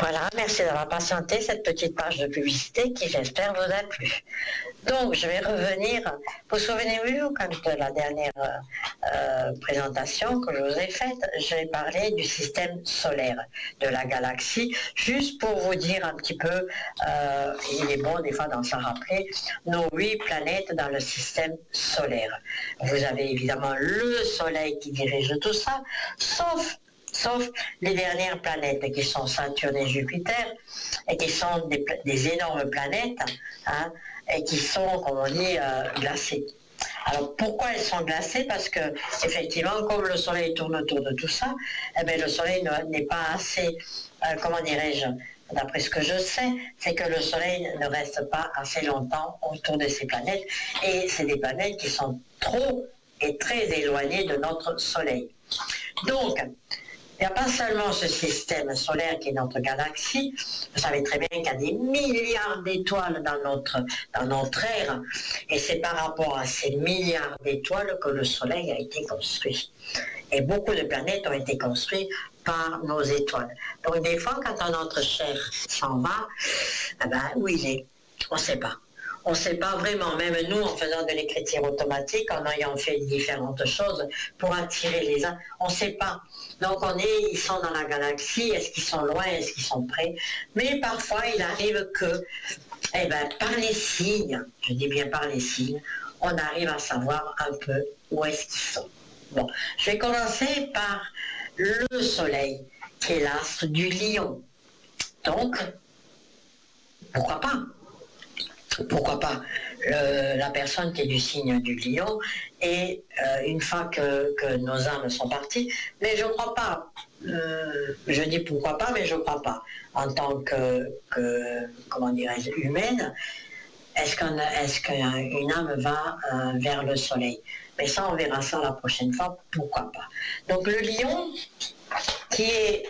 Voilà, merci d'avoir patienté cette petite page de publicité qui, j'espère, vous a plu. Donc, je vais revenir. Vous souvenez-vous, quand de la dernière présentation que je vous ai faite, j'ai parlé du système solaire de la galaxie, juste pour vous dire un petit peu, il est bon des fois d'en s'en rappeler, nos 8 planètes dans le système solaire. Vous avez évidemment le Soleil qui dirige tout ça, sauf les dernières planètes qui sont Saturne et Jupiter, et qui sont des énormes planètes, hein, et qui sont, comme on dit, glacées. Alors pourquoi elles sont glacées? Parce que, effectivement, comme le Soleil tourne autour de tout ça, eh bien, le Soleil n'est pas assez, comment dirais-je, d'après ce que je sais, c'est que le Soleil ne reste pas assez longtemps autour de ces planètes, et c'est des planètes qui sont trop et très éloignées de notre Soleil. Donc, il n'y a pas seulement ce système solaire qui est notre galaxie, vous savez très bien qu'il y a des milliards d'étoiles dans notre ère, et c'est par rapport à ces milliards d'étoiles que le Soleil a été construit. Et beaucoup de planètes ont été construites par nos étoiles. Donc des fois, quand notre chair s'en va, eh ben, où il est? On ne sait pas. On ne sait pas vraiment, même nous, en faisant de l'écriture automatique, en ayant fait différentes choses pour attirer les uns, on ne sait pas. Donc ils sont dans la galaxie, est-ce qu'ils sont loin, est-ce qu'ils sont près? Mais parfois, il arrive que, par les signes, je dis bien par les signes, on arrive à savoir un peu où est-ce qu'ils sont. Bon, je vais commencer par le Soleil, qui est l'astre du Lion. Donc, pourquoi pas? Pourquoi pas la personne qui est du signe du Lion, et une fois que nos âmes sont parties, mais je ne crois pas, je dis pourquoi pas, mais je ne crois pas, en tant que comment dirais-je, humaine, est-ce qu'une âme va vers le Soleil? Mais ça, on verra ça la prochaine fois, pourquoi pas. Donc le Lion, qui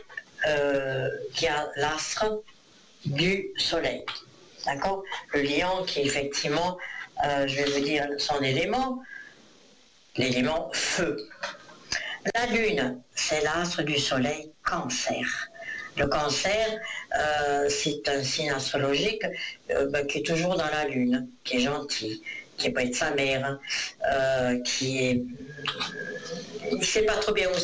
a l'astre du Soleil. D'accord? Le Lion qui effectivement, je vais vous dire son élément, l'élément feu. La Lune, c'est l'astre du Soleil Cancer. Le Cancer, c'est un signe astrologique qui est toujours dans la Lune, qui est gentil, qui peut être sa mère, qui est... il ne sait pas trop bien où